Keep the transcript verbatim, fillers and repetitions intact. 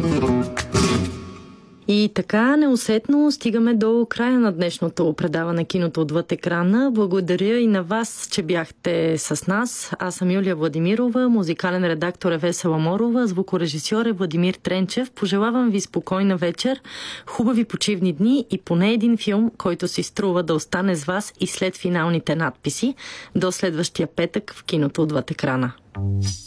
И така неусетно стигаме до края на днешното предаване Киното отвъд екрана. Благодаря и на вас, че бяхте с нас. Аз съм Юлия Владимирова, музикален редактор е Весела Морова, звукорежисьор е Владимир Тренчев. Пожелавам ви спокойна вечер, хубави почивни дни и поне един филм, който си струва да остане с вас и след финалните надписи. До следващия петък в Киното отвъд екрана.